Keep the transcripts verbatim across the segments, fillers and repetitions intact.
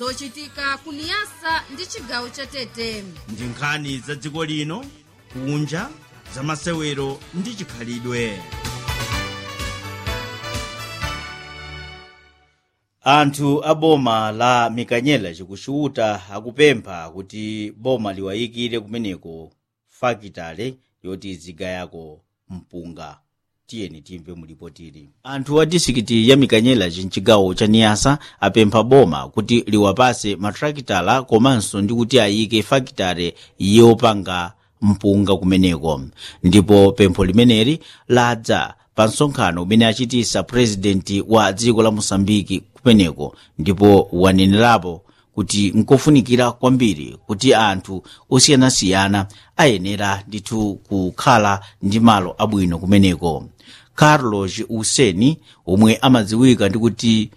zochitika kuniyasa ndi chigawo cha Tete. Ndi nkhani za dziko lino, kunja, za masewero ndi chikhalidwe. Anthu a boma la Mikanyela chikushuta akupempha kuti boma liwayikire kumeneko fakitale yoti zigayako mpunga. Tiyeni timve mulipotiri. Anthu a disikiti ya Mikanyela chinchigawo cha Niyasa apempha boma kuti liwapase matrakitala komanso ndi kuti ayike fakitale yopanga mpunga kumeneko. Ndipo pempho limeneli ladza pa nsonkhano umene achitisa presidenti wa dziko la Mosambiki kumeneko, ndipo wanenerapo kuti nkofunikira kwambiri kuti anthu osiyanasiyana ayenera ndithu kukhala ndi malo abwino kumeneko. Carlos Useni omwe amadziwika ndi kuti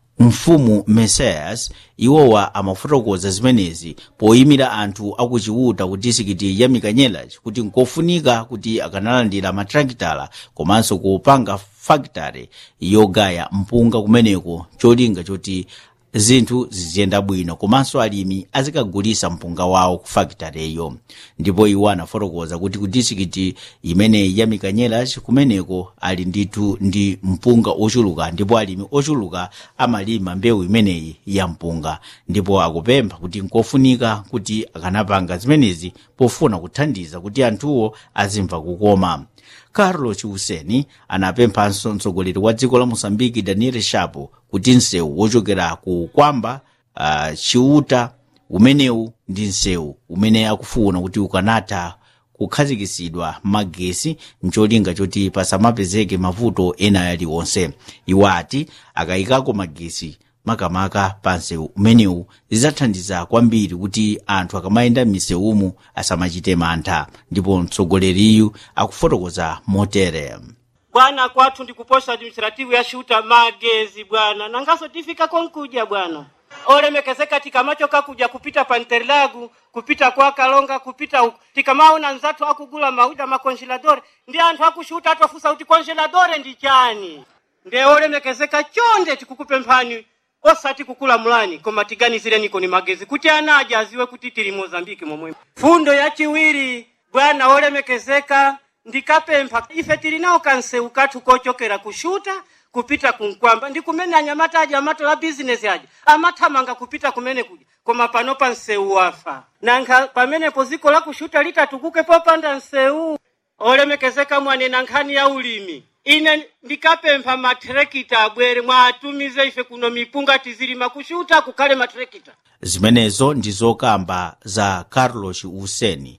mfumu Messias iwowa amafotokoza zimenezi poyimira anthu akuchiuta ku disikiti ya Mikanyela kuti nkofunika kuti akanalandira matrakitala komanso kupanga fakitare yogaya mpunga kumeneko, cholinga choti zinthu ziziyenda bwino komanso alimi azikagulisa mpunga wawo ku fakitareyo. Ndipo iwo anafotokoza kuti ku disikiti imene ya Mikanyela kumeneko ali ndithu ndi mpunga ochuluka, ndipo alimi ochuluka amalima mbewu imeneyi ya mpunga, ndipo akupempha kuti nkofunika kuti akanapanga zimenezi pofuna kuthandiza kuti anthuwo azimva kukoma. Carlos Useni anapemphanso mtsogoleri wa dziko la Mosambiki Daniel Chapo kuti nsewu wochokera ku kwamba uh, chiuta umenewu ndi nsewu umene akufuna kuti ukanatha kukhazikisidwa magesi ncholinga choti pasamapezeke mavuto ena yaliwonse. Iwo ati akayikako magesi makamaka pa nsewu umenewu zidzathandiza kwambiri kuti anthu akamayenda m'misewumu asamachite mantha. Ndipo mtsogoleriyu akufotokoza motere: bwana kwathu ndikuposha administrative ya shuta magezi bwana nangaso tifika konkuja bwana olemekezeka tikamacho kakuja kupita Panterlagu kupita kwa Kalonga kupita tikamaona nzatu akugula mauda makongeladore ndi anthu akushuta atofusa kuti kongeladore ndi chani nde olemekezeka chonde tikukupemphani osati kukula mulani koma tiganizire niko ni magezi kuti anaja aziwe kuti tili Mozambiki momwe. Fundo ya chiwiri bwana olemekezeka ndikapempha ife tilinao kansewu kathu kochokera kushuta kupita kunkwamba ndikumene anyamata aja amato la business aja amathamanga kupita kumene kuja koma pano pa nsewu wafa nanga pamene poziko la kushuta litatukuke popanda nsewu. Olemekezeka mwanena nkhani ya ulimi ine ndikapempha matrekita abwere mwatumize ife kuno mipunga tizilima kushuta kukale matrekita. Zimenezo ndizokamba za Carlos Useni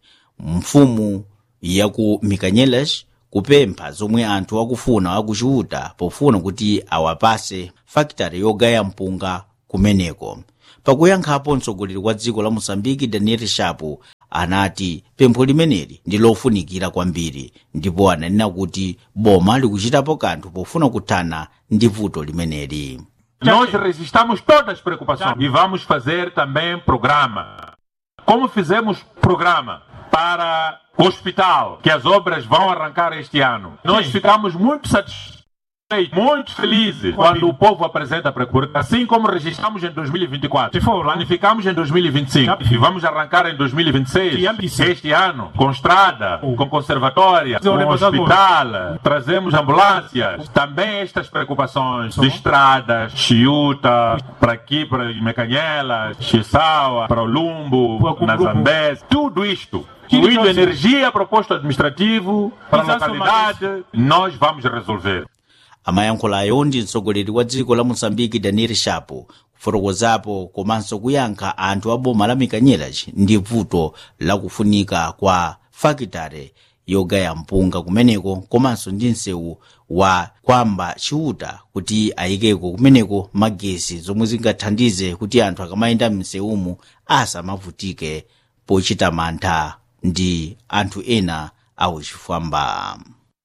mfumu ya ku Mikanyela kupempha zomwe anthu akufuna akuchiuta pofuna kuti awapase fakitare yogaya mpunga kumeneko. Pakuyankhapo mtsogoleri wa dziko la Mosambiki Daniel Chapo anati pempho limeneli ndi lofunikira kwambiri, ndipo ananena kuti boma likuchitapo kanthu pofuna kuthana ndi vuto limeneli. Nós registramos todas as preocupações e vamos fazer também programa. Como fizemos programa para o hospital, que as obras vão arrancar este ano. Nós ficamos muito satisfeitos, muito felizes quando o povo apresenta a procura, assim como registramos em dois mil e vinte e quatro. Planificamos em dois mil e vinte e cinco e vamos arrancar em dois mil e vinte e seis, este ano, com estrada, com conservatória, com hospital, trazemos ambulâncias. Também estas preocupações de estradas, Chiuta, para aqui, para Mikanyela, Chisawa, para o Lumbo, na Zambésia, tudo isto. Incluindo energia, proposto administrativo, para a localidade, nós vamos resolver. Amayankhulayo ndi mtsogoleri wa dziko la Mosambiki Daniel Chapo kufotokozapo komanso kuyankha anthu a boma la Mikanyela ndi vuto lakufunika kwa fakitare yogaya mpunga kumeneko komanso ndi nsewu wa kwamba chiuta kuti ayikeko kumeneko magesi zomwe zingathandize kuti anthu akamayenda m'nsewumu asamavutike pochita mantha ndi anthu ena auchifwamba.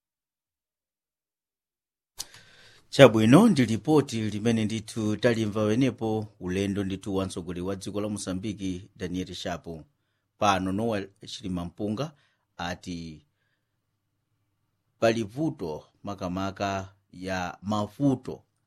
Chabwino ndi ripoti limene ndithu talimva wenepo ulendo ndithu wa mtsogoleri wa dziko la Mosambiki Daniel Chapo. Pano Nowa Chilimampunga ati pali vuto makamaka ya mavuto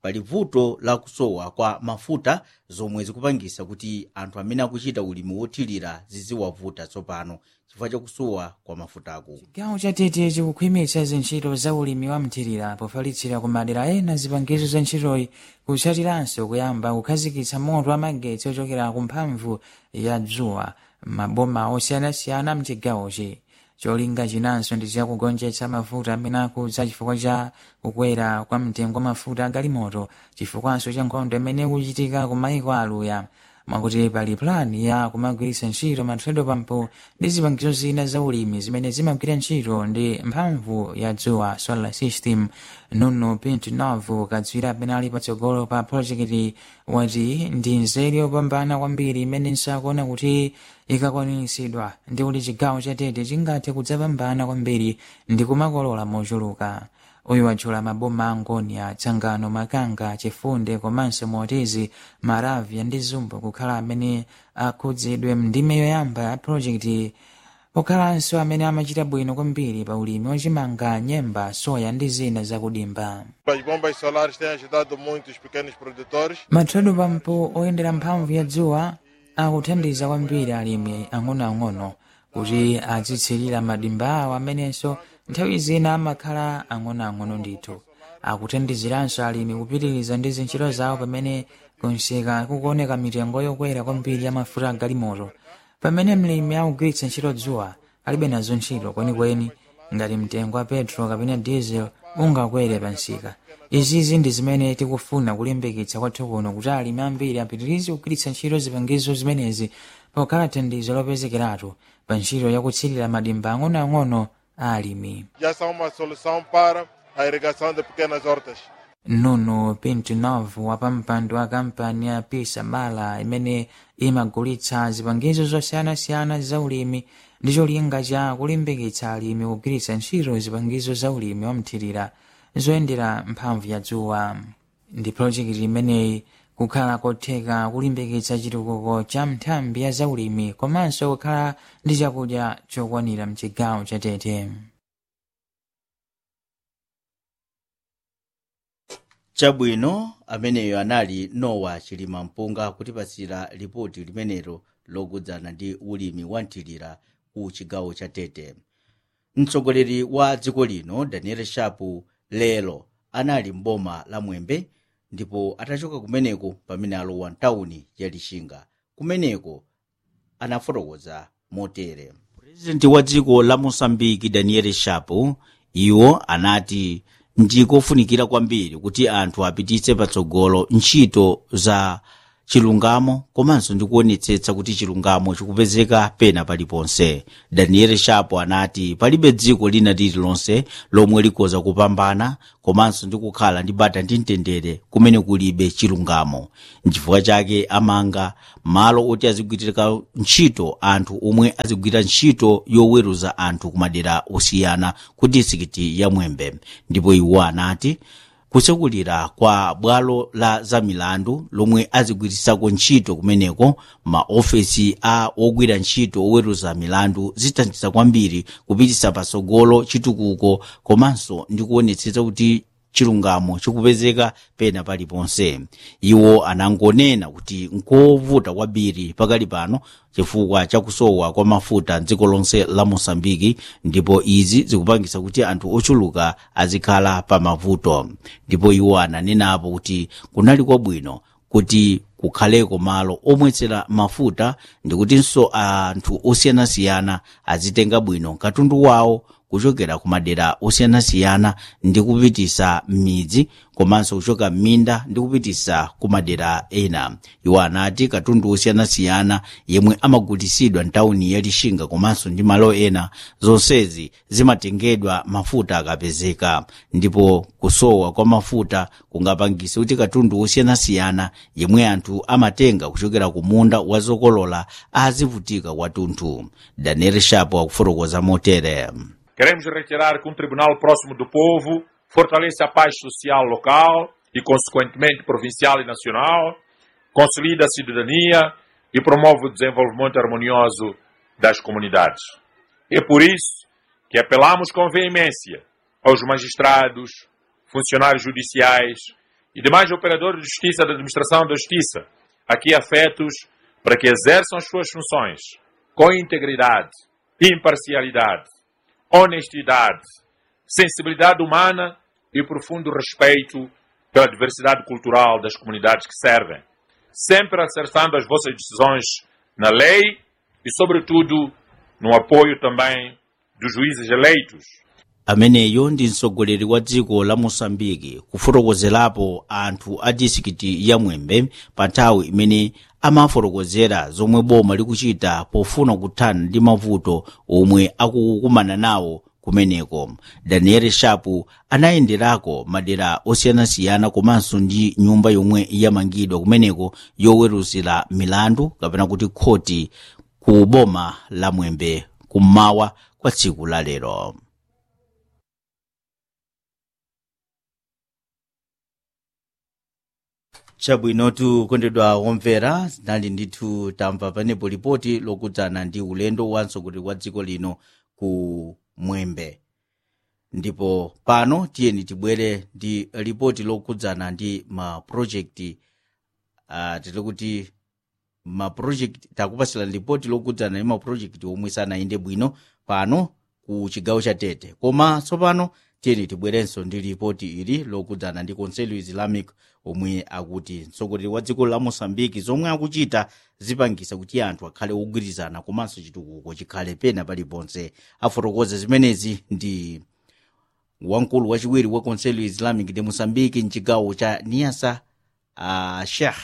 pali vuto la kusowa kwa mafuta zomwe zikupangisa kuti anthu amene akuchita ulimi wothirira ziziwavuta tsopano chifukwa chakusowa kwa mafutako. Chigawo cha Tete chikukhwimitsa zintchito za ulimi wa mthirira pofalitsira ku madera ena zipangizo za ntchitoyi kutsatiranso kuyamba kukhazikitsa moto wa magetsi ochokera ku mphamvu ya dzuwa maboma osiyanasiyana mchigawochi. Cholinga chinanso ndi chakugonjetsa mafuta amene akudza chifukwa cha kukwera kwa mtengo wa mafuta agalimoto chifukwanso cha nkhondo imene ikuchitika ku maiko aluya. Mwakuti pali plani ya kumagwiritsa ntchito mathredo pampo ndi zipangizo zina za ulimi zimene zimagwira ntchito ndi mphamvu ya dzuwa solar system. Nuno Pinto Novo kadziwiri amene ali patsogolo pa projekiti wati ndi nzeru yopambana kwambiri imene nsakuona kuti ikakwaniritsidwa ndi kuti chigawo cha Tete chingathe kudzapambana kwambiri ndi kumakolola mochuluka. Uyu watchula maboma a Ngonia, Tsangano, Makanga, Chifunde komanso Motezi, Maravya ndi Zumbo kukhala amene akhudzidwe mndime yoyamba ya projekiti pokhalanso amene amachita bwino kwambiri pa ulimi wachimanga, nyemba, soya ndi zina zakudimba. As bombas solares têm ajudado muito os pequenos produtores. Mathredo pampo oyendera mphamvu ya dzuwa akuthandiza kwambiri alimi ang'onoang'ono kuti azitsirira madimba awo amenenso nthawi zina amakhala ang'onoang'ono ndithu. Akuthandiziranso alimi kupitiriza ndi zintchito zawo pamene kunsika kukuoneka mitengo yokwera kwambiri ya mafuta agalimoto. Pamene mlimi akugwiritsa ntchito dzuwa alibe nazo ntchito kwenikweni ngati mtengo wa petro kapena diesel ungakwere pa nsika. Izizi ndi zimene tikufuna kulimbikitsa kwathu kuno kuti alimi ambiri apitirize kugwiritsa ntchito zipangizo zimenezi pokhala thandizo lopezekeratu pa ntchito yakutsirira madimba ang'onoang'ono a alimi. Já são uma solução para a irrigação de pequenas hortas. Nuno Pinto Novo wa pampando wa kampani ya Pisa Mala imene imagulitsa zipangizo zosiyanasiyana za ulimi ndi cholinga cha kulimbikitsa alimi kugwiritsa ntchito zipangizo za ulimi wa mthirira zoyendera mphamvu ya dzuwa. Ndi projekiti imeneyi kukhala kotheka kulimbikitsa chitukuko cha nthambi ya zaulimi komanso kukhala ndi chakudya chokwanira mchigawo cha Tete. Chabwino ameneyo anali Nowa Chilima Mpunga kutipatsira ripoti limenelo lokudzana ndi ulimi wa mthirira ku chigawo cha Tete. Mtsogoleri wa dziko lino Daniel Shapu lero anali mboma la Mwembe ndipo atachoka kumeneko pamene alowa mtawuni ya Lixinga. Kumeneko anafotokoza motere. Presidenti wa dziko la Mosambiki Daniel Shapu iwo anati ndikofunikira kwambiri kuti anthu apititse patsogolo ntchito za chilungamo komanso ndikuonetsetsa kuti chilungamo chikupezeka pena paliponse. Daniel Shapo anati palibe dziko lina lililonse lomwe likoza kupambana komanso ndikukhala ndi bata ndi mtendere kumene kulibe chilungamo. N'chifukwa chake amanga malo oti azigwirira ntchito anthu omwe azigwira ntchito yoweruza anthu kumadera osiyana ku distrikiti ya Mwembe. Ndipo iwo anati kusekulira kwa bwalo la zamilandu lomwe azigwirisako ntchito kumeneko maofesi a ogwira ntchito oweruza milandu zithandiza kwambiri kupititsa patsogolo chitukuko komanso ndikuonetsetsa kuti chilungamo chikupezeka pena paliponse. Iwo anangonena kuti nkovuta kwambiri pakali pano chifukwa chakusowa kwa mafuta m'dziko lonse la Mosambiki ndipo izi zikupangisa kuti anthu ochuluka azikhala pa mavuto. Ndipo iwo ananenapo kuti kunali kwabwino kuti kukhaleko malo omwetsera mafuta ndikutinso anthu osiyanasiyana azitenga bwino katundu wawo kuchokera ku madera osiyanasiyana ndi kupitisa m'midzi komanso kuchoka m'minda ndi kupitisa ku madera ena. Iwo anati katundu osiyanasiyana yemwe amagulitsidwa mtawuni ya Lixinga komanso ndi malo ena zonsezi zimatengedwa mafuta akapezeka, ndipo kusowa kwa mafuta kungapangisa kuti katundu osiyanasiyana yemwe anthu amatenga kuchokera ku munda wa zokolola azivutika kwathunthu. Daniel Shapo akufotokoza motere. Queremos reiterar que um tribunal próximo do povo fortalece a paz social local e, consequentemente, provincial e nacional, consolida a cidadania e promove o desenvolvimento harmonioso das comunidades. É por isso que apelamos com veemência aos magistrados, funcionários judiciais e demais operadores de justiça da administração da justiça, aqui afetos para que exerçam as suas funções com integridade, imparcialidade, honestidade, sensibilidade humana e profundo respeito pela diversidade cultural das comunidades que servem, sempre acertando as vossas decisões na lei e, sobretudo, no apoio também dos juízes eleitos. Ameneyo ndi mtsogoleri wa dziko la Mosambiki kufotokozerapo anthu a disikiti ya Mwembe pa nthawi imene amafotokozera zomwe boma likuchita pofuna kuthana ndi mavuto omwe akukumana nawo kumeneko. Daniel Shapu anayenderako madera osiyanasiyana komanso ndi nyumba yomwe yamangidwa kumeneko yoweruzira milandu kapena kuti khoti ku boma la Mwembe kummawa kwa tsiku la lero. Chabwinotu kondedwa omvera, nali ndithu tamva panepo ripoti lokudzana ndi ulendo wa mtsogoleri wa dziko lino ku Mwembe. Ndipo pano tiyeni tibwere ndi ripoti lokudzana ndi ma project uh, tili kuti ma project takupasira ripoti lokudzana ndi ma project omwe sanayende bwino pano ku chigawo cha Tete. Koma tsopano tiyeni tibwerenso ndi ripoti ili lokudzana ndi Conselho Islamic omwe akuti mtsogoleri wa dziko la Mosambiki zomwe akuchita zipangisa kuti anthu akhale ogwirizana komanso chitukuko chikhale pena paliponse. Afotokoza zimenezi ndi wamkulu wachiwiri wa Conselho Islamic de Mosambiki mchigawo cha Niassa, uh, Sheikh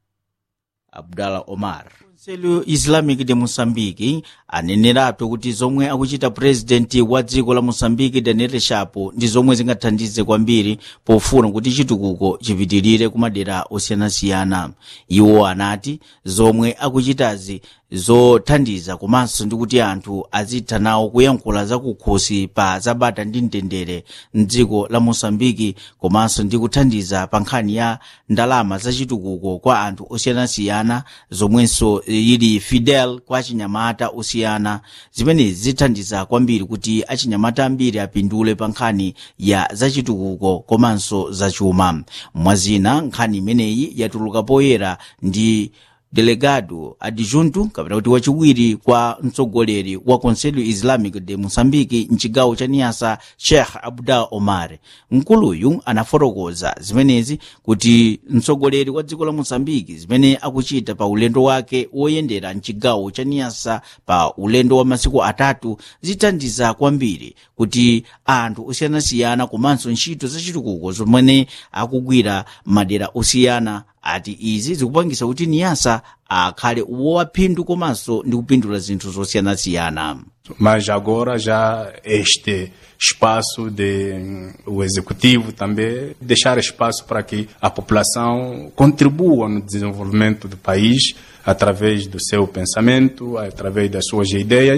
Abdallah Omar. Conselho Islamic de Mosambiki aneneratu kuti zomwe akuchita president wa dziko la Mosambiki Daniel Shapo ndi zomwe zingathandize kwambiri pofuna kuti chitukuko chipitirire kumadera osiyanasiyana. Iwo anati zomwe akuchitazi zothandiza komanso ndi kuti anthu azitha nawo kuyankhula zakukhosi pa zabata ndi mtendere mdziko la Mosambiki komanso ndi kuthandiza pa nkhani ya ndalama zachitukuko kwa anthu osiyanasiyana zomwenso ili Fidel kwa achinyamata osiyana. Zimenezi zithandiza kwambiri kuti achinyamata ambiri apindule pa nkhani ya zachitukuko komanso zachuma. Mwazina nkhani imeneyi yatuluka poyera ndi delegado adjunto kapena kuti wachiwiri kwa mtsogoleri wa Conselho Islamic de Mosambiki mchigawo cha Niassa, Sheikh Abdallah Omar. Mkuluyu anafotokoza zimenezi kuti mtsogoleri wa dziko la Mosambiki zimene akuchita pa ulendo wake woyendera mchigawo cha Niassa pa ulendo wa masiku atatu zithandiza kwambiri kuti anthu osiyanasiyana komanso ntchito zachitukuko zomwe akugwira madera osiyana. Ati izi zikupangisa kuti Niassa akhale waphindu komanso ndi kupindula zinthu zosiyanasiyana. Mas agora já este espaço de o executivo também deixar espaço para que a população contribua no desenvolvimento do país através do seu pensamento, através das suas ideias.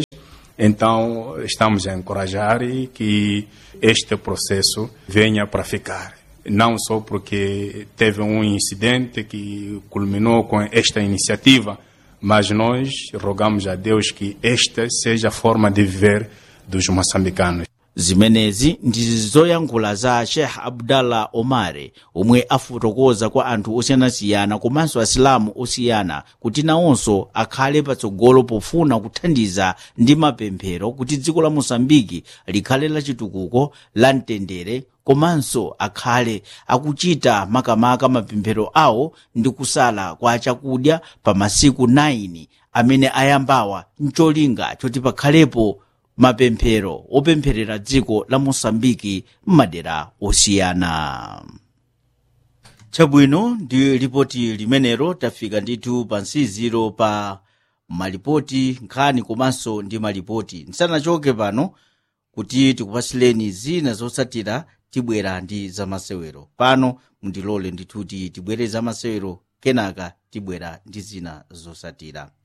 Então estamos a encorajar que este processo venha para ficar. Não só porque teve um incidente que culminou com esta iniciativa, mas nós rogamos a Deus que esta seja a forma de viver dos moçambicanos. Zimenezi ndi zoyankhula za Sheikh Abdallah Omar omwe afotokoza kwa anthu osiyanasiyana komanso asilamu osiyana kuti nawonso akhale patsogolo pofuna kuthandiza ndi mapemphero kuti dziko la Mosambiki likhale la chitukuko la mtendere komanso akhale akuchita makamaka mapemphero awo ndi kusala kwa chakudya pa masiku tisa amene ayambawa ncholinga choti pakhalepo mapemphero opempherera dziko la Mosambiki m'madera osiyana. Chabwino ndi ripoti limenero tafika ndithu pa nsiziro pa malipoti nkhani komanso ndi malipoti. Nsanachoke pano kuti tikupasileni zina zotsatira tibwera ndi zamasewero. Pano mundilole ndithuti tibwere zamasewero kenaka tibwera ndi zina zotsatira.